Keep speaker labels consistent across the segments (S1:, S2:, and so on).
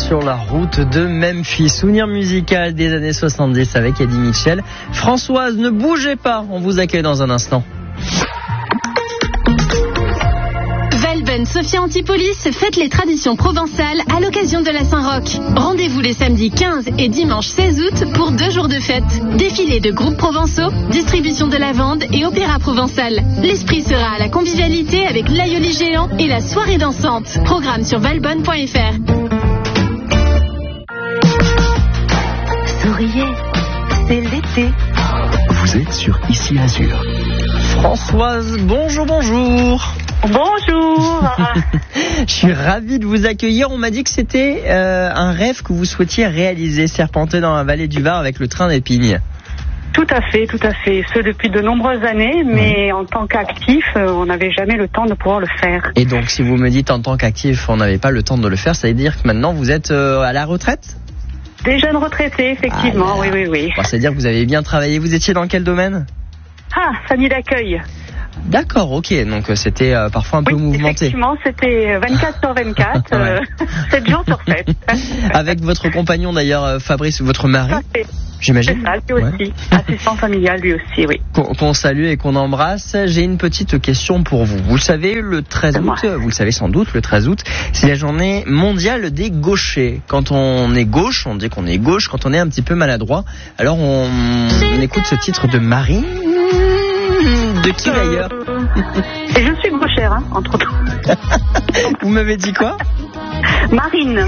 S1: sur la route de Memphis. Souvenir musical des années 70 avec Eddie Mitchell. Françoise, ne bougez pas, on vous accueille dans un instant.
S2: Valbonne Sophia Antipolis fête les traditions provençales à l'occasion de la Saint-Roch. Rendez-vous les samedis 15 et dimanche 16 août pour 2 jours de fête. Défilé de groupes provençaux, distribution de lavande et opéra provençal. L'esprit sera à la convivialité avec l'aïoli géant et la soirée dansante. Programme sur valbonne.fr.
S3: Souriez, c'est l'été.
S4: Vous êtes sur Ici Azur.
S1: Françoise, bonjour.
S3: Bonjour.
S1: Je suis ravi de vous accueillir. On m'a dit que c'était un rêve que vous souhaitiez réaliser, serpenter dans la vallée du Var avec le train d'Épingle.
S3: Tout à fait. Ce depuis de nombreuses années, mais en tant qu'actif, on n'avait jamais le temps de pouvoir le faire.
S1: Et donc, si vous me dites en tant qu'actif, on n'avait pas le temps de le faire, ça veut dire que maintenant vous êtes à la retraite ?
S3: Des jeunes retraités, effectivement, oui.
S1: Bon, c'est-à-dire que vous avez bien travaillé. Vous étiez dans quel domaine ?
S3: Famille d'accueil.
S1: D'accord, ok. Donc c'était parfois un peu mouvementé.
S3: Effectivement, c'était 24 sur 24, 7 jours sur 7.
S1: Avec votre compagnon d'ailleurs, Fabrice, votre mari, j'imagine.
S3: C'est ça, lui aussi. Assistant familial, lui aussi, oui.
S1: Qu'on salue et qu'on embrasse. J'ai une petite question pour vous. Vous le savez, le 13 août, vous le savez sans doute, le 13 août, c'est la journée mondiale des gauchers. Quand on est gauche, on dit qu'on est gauche. Quand on est un petit peu maladroit, alors on écoute ce titre de Marie. De qui d'ailleurs?
S3: Et je suis gauchère, entre autres.
S1: Vous m'avez dit quoi?
S3: Marine.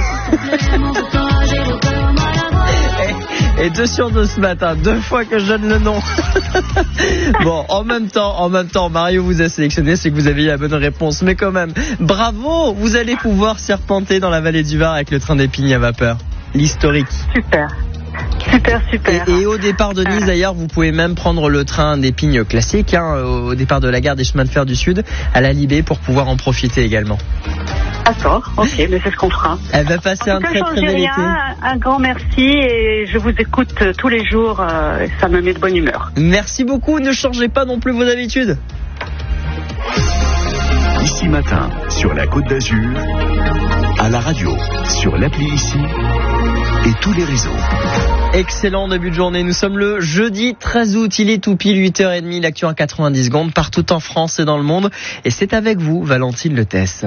S1: Et 2 sur 2 ce matin, 2 fois que je donne le nom. Bon, en même temps, Mario vous a sélectionné, c'est que vous avez eu la bonne réponse. Mais quand même, bravo, vous allez pouvoir serpenter dans la vallée du Var avec le train d'Épingle à vapeur. L'historique.
S3: Super.
S1: Et au départ de Nice d'ailleurs, vous pouvez même prendre le train d'Épingle classique, au départ de la gare des chemins de fer du Sud à la Libé pour pouvoir en profiter également.
S3: D'accord, ok, mais c'est ce qu'on fera.
S1: Elle va passer un très très bel été.
S3: Un grand merci et je vous écoute tous les jours, ça me met de bonne humeur.
S1: Merci beaucoup, ne changez pas non plus vos habitudes.
S4: Ici matin, sur la Côte d'Azur, à la radio, sur l'appli Ici et tous les réseaux.
S1: Excellent début de journée, nous sommes le jeudi 13 août, il est tout pile 8h30, l'actu en 90 secondes partout en France et dans le monde. Et c'est avec vous, Valentine Letesse.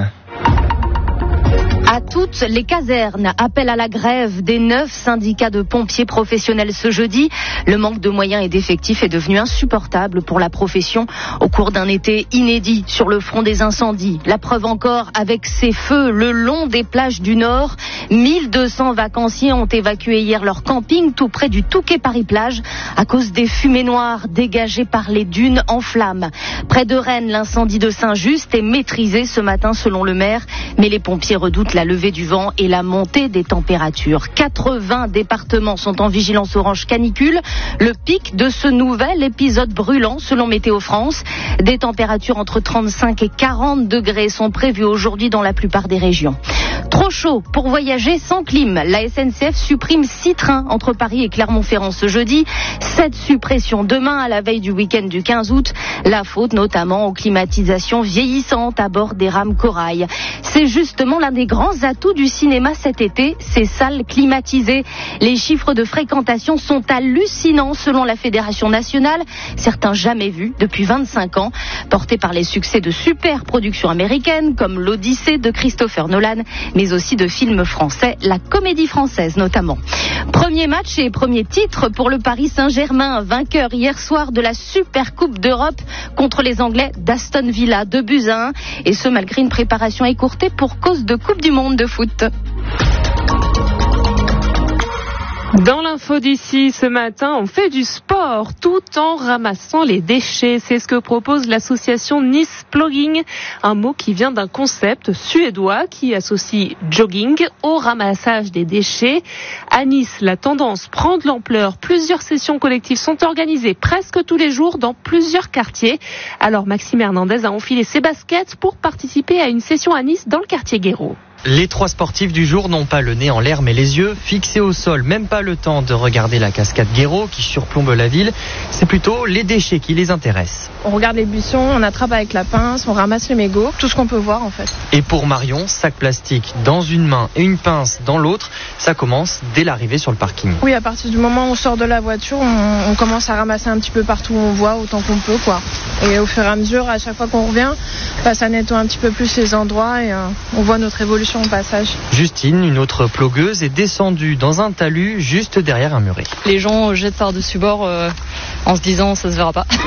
S5: À toutes les casernes, appel à la grève des 9 syndicats de pompiers professionnels ce jeudi. Le manque de moyens et d'effectifs est devenu insupportable pour la profession au cours d'un été inédit sur le front des incendies. La preuve encore avec ces feux le long des plages du Nord. 1200 vacanciers ont évacué hier leur camping tout près du Touquet Paris-Plage à cause des fumées noires dégagées par les dunes en flammes. Près de Rennes, l'incendie de Saint-Just est maîtrisé ce matin selon le maire, mais les pompiers redoutent la levée du vent et la montée des températures. 80 départements sont en vigilance orange canicule, le pic de ce nouvel épisode brûlant selon Météo France. Des températures entre 35 et 40 degrés sont prévues aujourd'hui dans la plupart des régions. Trop chaud pour voyager sans clim. La SNCF supprime 6 trains entre Paris et Clermont-Ferrand ce jeudi. 7 suppressions demain à la veille du week-end du 15 août. La faute notamment aux climatisations vieillissantes à bord des rames Corail. C'est justement l'un des grands atouts du cinéma cet été, ces salles climatisées. Les chiffres de fréquentation sont hallucinants selon la Fédération nationale, certains jamais vus depuis 25 ans, portés par les succès de super productions américaines comme l'Odyssée de Christopher Nolan, mais aussi de films français, la Comédie Française notamment. Premier match et premier titre pour le Paris Saint-Germain, vainqueur hier soir de la Super Coupe d'Europe contre les Anglais d'Aston Villa, 2-1, et ce malgré une préparation écourtée pour cause de Coupe du Monde de foot.
S6: Dans l'info d'ici ce matin, on fait du sport tout en ramassant les déchets. C'est ce que propose l'association Nice Plogging, un mot qui vient d'un concept suédois qui associe jogging au ramassage des déchets. À Nice, la tendance prend de l'ampleur. Plusieurs sessions collectives sont organisées presque tous les jours dans plusieurs quartiers. Alors Maxime Hernandez a enfilé ses baskets pour participer à une session à Nice dans le quartier Guéraud.
S1: Les 3 sportifs du jour n'ont pas le nez en l'air mais les yeux fixés au sol. Même pas le temps de regarder la cascade Guéraud qui surplombe la ville. C'est plutôt les déchets qui les intéressent.
S7: On regarde les buissons, on attrape avec la pince, on ramasse les mégots, tout ce qu'on peut voir en fait.
S1: Et pour Marion, sac plastique dans une main et une pince dans l'autre, ça commence dès l'arrivée sur le parking.
S7: Oui, à partir du moment où on sort de la voiture, on commence à ramasser un petit peu partout où on voit, autant qu'on peut, quoi. Et au fur et à mesure, à chaque fois qu'on revient, ça nettoie un petit peu plus les endroits et on voit notre évolution au passage.
S1: Justine, une autre plogueuse, est descendue dans un talus juste derrière un muret.
S8: Les gens jettent par-dessus bord en se disant ça se verra pas.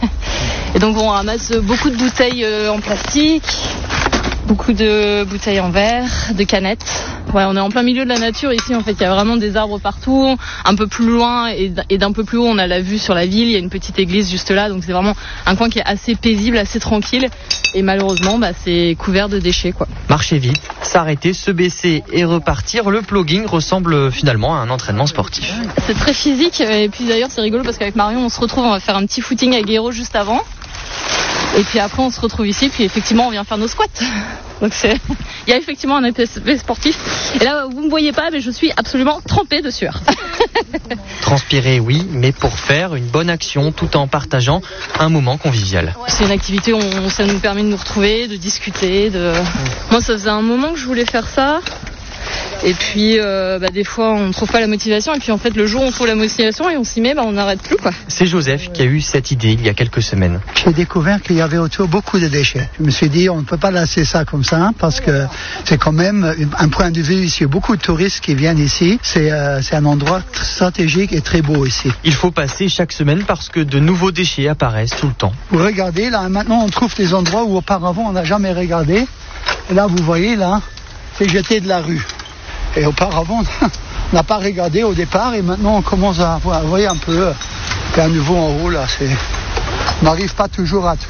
S8: Et donc on ramasse beaucoup de bouteilles en plastique, beaucoup de bouteilles en verre, de canettes. Ouais, on est en plein milieu de la nature ici, en fait, il y a vraiment des arbres partout. Un peu plus loin et d'un peu plus haut, on a la vue sur la ville, il y a une petite église juste là, donc c'est vraiment un coin qui est assez paisible, assez tranquille. Et malheureusement, c'est couvert de déchets, quoi.
S1: Marcher vite, s'arrêter, se baisser et repartir, le plogging ressemble finalement à un entraînement sportif.
S8: C'est très physique, et puis d'ailleurs c'est rigolo parce qu'avec Marion, on se retrouve, on va faire un petit footing à Guéraud juste avant. Et puis après on se retrouve ici, puis effectivement on vient faire nos squats. Donc il y a effectivement un aspect sportif. Et là vous me voyez pas, mais je suis absolument trempée de sueur.
S1: Transpirer oui, mais pour faire une bonne action tout en partageant un moment convivial.
S8: C'est une activité où ça nous permet de nous retrouver, de discuter. Moi ça faisait un moment que je voulais faire ça. Et puis des fois on ne trouve pas la motivation et puis en fait le jour où on trouve la motivation et on s'y met, on n'arrête plus, quoi.
S1: C'est Joseph qui a eu cette idée il y a quelques semaines.
S9: J'ai découvert qu'il y avait autour beaucoup de déchets. Je me suis dit on ne peut pas laisser ça comme ça parce que c'est quand même un point de vue ici. Beaucoup de touristes qui viennent ici. C'est un endroit stratégique et très beau ici.
S1: Il faut passer chaque semaine parce que de nouveaux déchets apparaissent tout le temps.
S9: Vous regardez là, maintenant on trouve des endroits où auparavant on n'a jamais regardé. Et là vous voyez là, c'est jeté de la rue. Et auparavant, on n'a pas regardé au départ et maintenant on commence à voir, vous voyez un peu, à nouveau en haut là, on n'arrive pas toujours à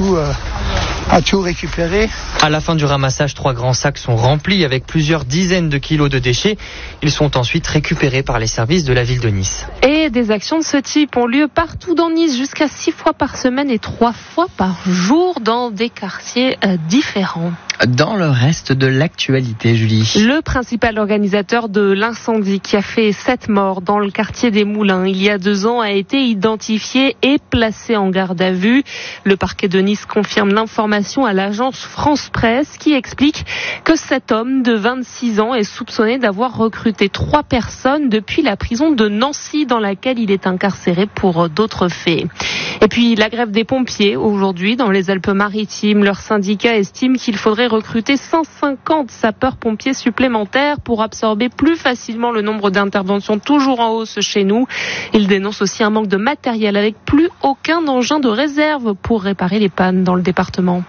S9: tout récupérer.
S1: À la fin du ramassage, 3 grands sacs sont remplis avec plusieurs dizaines de kilos de déchets. Ils sont ensuite récupérés par les services de la ville de Nice.
S6: Et des actions de ce type ont lieu partout dans Nice, jusqu'à 6 fois par semaine et 3 fois par jour dans des quartiers différents.
S1: Dans le reste de l'actualité, Julie.
S6: Le principal organisateur de l'incendie qui a fait 7 morts dans le quartier des Moulins il y a 2 ans a été identifié et placé en garde à vue. Le parquet de Nice confirme l'information à l'agence France Presse qui explique que cet homme de 26 ans est soupçonné d'avoir recruté 3 personnes depuis la prison de Nancy dans laquelle il est incarcéré pour d'autres faits. Et puis la grève des pompiers aujourd'hui dans les Alpes-Maritimes. Leur syndicat estime qu'il faudrait recruter 150 sapeurs-pompiers supplémentaires pour absorber plus facilement le nombre d'interventions toujours en hausse chez nous. Ils dénoncent aussi un manque de matériel avec plus aucun engin de réserve pour réparer les pannes dans le département.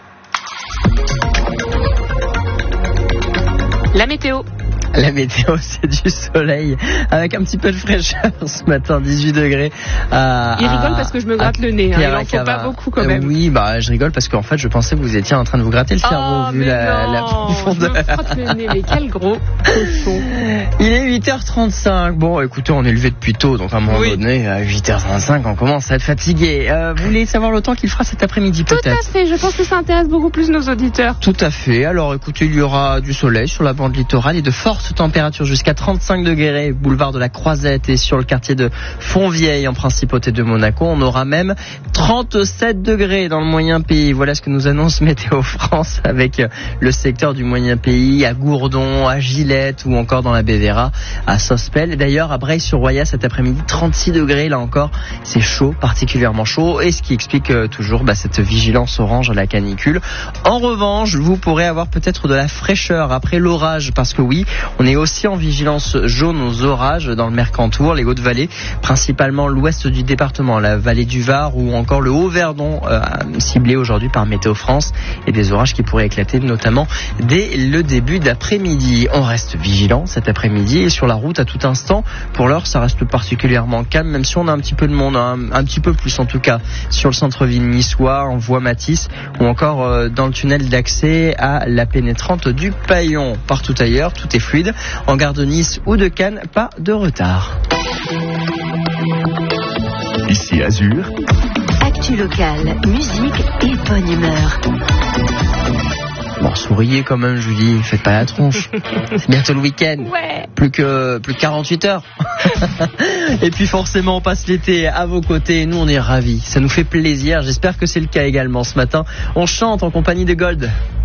S6: La météo.
S1: La météo, c'est du soleil avec un petit peu de fraîcheur ce matin, 18 degrés.
S6: Il rigole parce que je me gratte le nez. Il en faut pas beaucoup quand même.
S1: Oui, je rigole parce qu'en fait, je pensais que vous étiez en train de vous gratter le cerveau vu la profondeur.
S6: Je me frotte le nez, mais quel gros cochon.
S1: Il est 8h35. Bon, écoutez, on est levé depuis tôt, donc à un moment donné, à 8h35, on commence à être fatigué. Vous voulez savoir le temps qu'il fera cet après-midi peut-être?
S6: Tout à fait, je pense que ça intéresse beaucoup plus nos auditeurs.
S1: Tout à fait. Alors écoutez, il y aura du soleil sur la bande littorale et de fortes températures jusqu'à 35 degrés, boulevard de la Croisette et sur le quartier de Fontvieille en principauté de Monaco. On aura même 37 degrés dans le moyen pays. Voilà ce que nous annonce Météo France avec le secteur du moyen pays à Gourdon, à Gillette ou encore dans la Bévéra, à Sospel. D'ailleurs, à Breil-sur-Roya cet après-midi, 36 degrés. Là encore, c'est chaud, particulièrement chaud. Et ce qui explique toujours cette vigilance orange à la canicule. En revanche, vous pourrez avoir peut-être de la fraîcheur après l'orage parce que oui, on est aussi en vigilance jaune aux orages dans le Mercantour, les Hautes-Vallées, principalement l'ouest du département, la vallée du Var ou encore le Haut-Verdon, ciblé aujourd'hui par Météo France, et des orages qui pourraient éclater notamment dès le début d'après-midi. On reste vigilant cet après-midi et sur la route à tout instant. Pour l'heure, ça reste particulièrement calme, même si on a un petit peu de monde, un petit peu plus en tout cas, sur le centre-ville niçois, en voie Matisse ou encore dans le tunnel d'accès à la pénétrante du Paillon. Partout ailleurs, tout est fluide. En gare de Nice ou de Cannes, pas de retard.
S4: Ici Azur.
S5: Actu locale, musique et bonne humeur.
S1: Bon, souriez quand même, je vous dis, faites pas la tronche. C'est bientôt le week-end.
S6: Ouais.
S1: Plus que 48 heures. Et puis forcément, on passe l'été à vos côtés et nous, on est ravis. Ça nous fait plaisir. J'espère que c'est le cas également ce matin. On chante en compagnie de Gold.